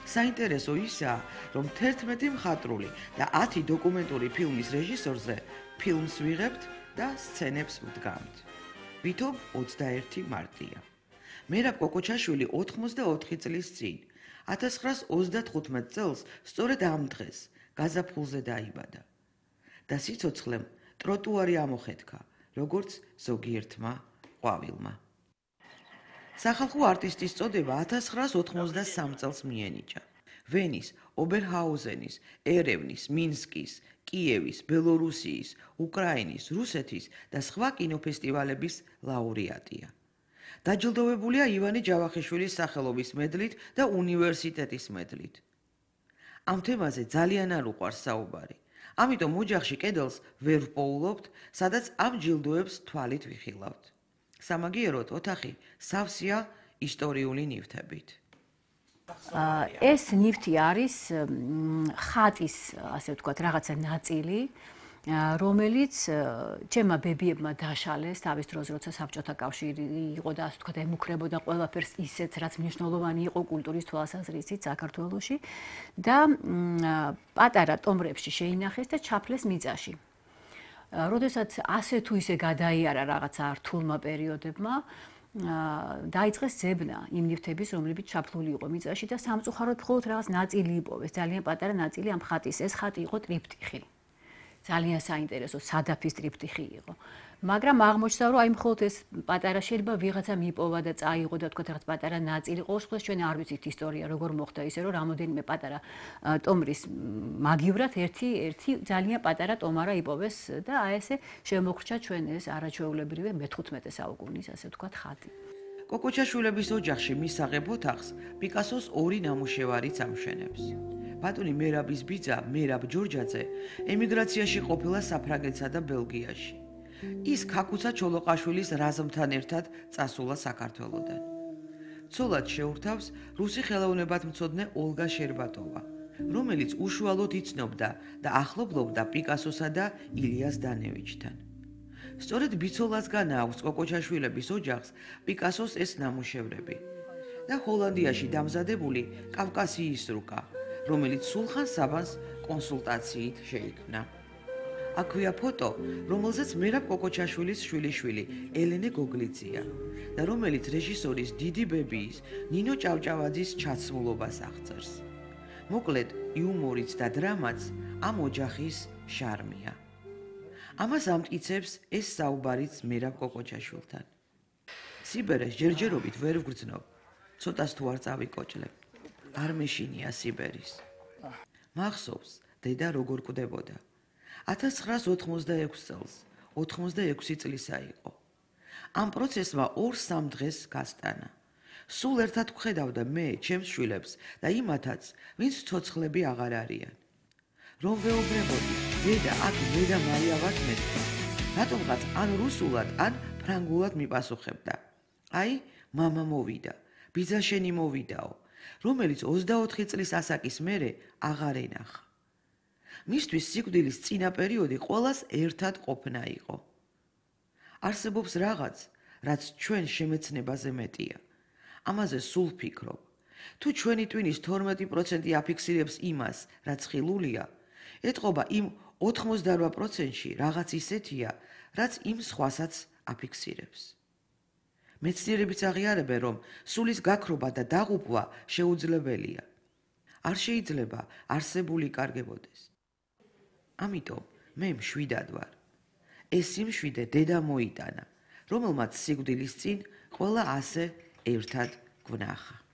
საინტერესო ისაა, რომ 11 მხატვრული და 10 დოკუმენტური ფილმის რეჟისორზე ფილმს ვიღებთ და სცენებს ვდგამთ. ვითომ 21 მარტია. მერაბ კოკოჩაშვილი 84 წლის წინ, 1935 წელს სწორედ ამ დღეს გაზაფხულზე დაიბადა და სიცოცხლემ ტროტუარი ამოხეთქა, როგორც ზოგიერთმა ყვავილმა. სახალხო არტისტის წოდება 1983 წელს მიენიჭა. ვენის, ობერჰაუზენის, ერევნის, მინსკის, კიევის, ბელორუსიის, უკრაინის, რუსეთის და სხვა კინოფესტივალების ლაურეატია. დაჯილდოვებულია ივანე ჯავახიშვილის სახელობის მედლით და უნივერსიტეტის მედლით. ამ თემაზე ძალიან არ უყვარს საუბარი. ამიტომ ოჯახში კედელს ვერ ვპოულობთ, სადაც ამ ჯილდოებს თვალით ვიხილავთ. სამაგიეროდ ოთახი სავსეა ისტორიული ნივთებით. ეს ნივთი არის ხატის, ასე ვთქვათ, რაღაცა ნაწილი, რომელიც ჩემმა ბებიებმა დაშალეს თავის დროს, როცა საბჭოთა კავშირი იყო და ასე ვთქვათ, ემუქრებოდა ყველაფერს ისეც, რაც მნიშვნელოვანი იყო კულტურის თვალსაზრისით საქართველოში და პატარა ტომრებში შეინახეს და ჩაფლეს მიწაში. როდესაც ასე თუ ისე გადაიარა რაღაცა რთულმა პერიოდებმა, დაიწყეს ძებნა იმ ნივთების, რომლებიც ჩაფლული იყო მიწაში და სამწუხაროდ მხოლოდ რაღაც ნაწილი იპოვეს, ძალიან პატარა ნაწილი ამ ხატის. ეს ხატი იყო ტრიპტიხი. ძალიან საინტერესო სადაფის ტრიპტიხი იყო. მაგრამ აღმოჩნდა, რომ აი მხოლოდ ეს პატარა შეიძლება ვიღაცამ იპოვა და წაიღო და თქვა რაღაც პატარა ნაწილი. ყოველ შემთხვევაში ჩვენ არ ვიცით ისტორია როგორ მოხდა ისე, რომ რამოდენიმე პატარა ტომრის მაგივრად ერთი ძალიან პატარა ტომარა იპოვეს და აი ესე შემოგრჩა ჩვენ ეს არაჩვეულებრივი მე-15 საუკუნის, ასე ვთქვათ, ხატი. კოკოჩაშვილების ოჯახში მისაღებ ოთახს პიკასოს ორი ნამუშევარიც ამშვენებს. ბატონი მერაბის ბიძა, მერაბ ჯორჯაძე, ემიგრაციაში ყოფილა საფრანგეთსა და ბელგიაში. ის ქაქუცა ჩოლოყაშვილის რაზმთან ერთად წასულა საქართველოდან. ცოლად შეურთავს რუსი ხელოვნებათმცოდნე ოლგა შერბატოვა, რომელიც უშუალოდ იცნობდა და ახლობლობდა პიკასოსა და ილიას დანევიჩთან. სწორედ ბიცოლასგან აქვს კოკოჩაშვილების ოჯახს პიკასოს ეს ნამუშევრები და ჰოლანდიაში დამზადებული კავკასიის რუკა, რომელიც სულხან საბანს კონსულტაციით შეიქმნა. აქვეა ფოტო, რომელზეც მერაბ კოკოჩაშვილის შვილიშვილი ელენე გოგლიძია და რომელიც რეჟისორის დიდი ბებიის ნინო ჭავჭავაძის ჩაცმულობას აღწერს. მოკლედ, იუმორიც და დრამაც ამ ოჯახის შარმია. ამას ამტკიცებს ეს საუბარიც მერაბ კოკოჩაშვილთან. სიბერეს ჯერჯერობით ვერ ვგრძნობ, ცოტას თუ არ წავიკოჭლებ. არ მეშინია სიბერის. მახსოვს, დედა როგორ კვდებოდა. 1986 წელს, 86 წლისა იყო. ამ პროცესმა 2-3 დღეს გასტანა. სულ ერთად ვხედავდა მე, ჩემს შვილებს და იმათაც, ვინც ცოცხლები აღარ არიან. რომ ვეუბნებოდი, დედა, აქ მე და მარია ვართ მეთქე. რატომღაც ან რუსულად, ან ფრანგულად მიპასუხებდა. აი, მამა მოვიდა, ბიძა შენი მოვიდაო, რომელიც 24 წლის ასაკის მერე აღარ ენახა. მისთვის სიკვდილის წინა პერიოდი ყველას ერთად ყოფნა იყო. არსებობს რაღაც, რაც ჩვენ შემეცნებაზე მეტია. ამაზე სულ ვფიქრობ. თუ ჩვენი ტვინის 12% აფიქსირებს იმას, რაც ხილულია, ეტყობა იმ 88%-ში რაღაც ისეთია, რაც იმ სხვასაც აფიქსირებს. მეცნიერებიც აღიარებენ, რომ სულის გაქრობა და დაღუპვა შეუძლებელია. არ შეიძლება არსებული კარგებოდეს. ამიტომ მე მშვიდად ვარ. ეს სიმშვიდე დედა მოიტანა, რომელმაც სიკვდილის წინ ყველა ასე ერთად გვნახა.